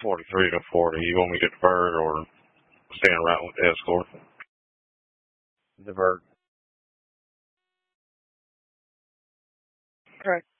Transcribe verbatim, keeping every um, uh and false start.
forty-three to forty. You want me to divert or stay en route with the escort? Divert. Correct.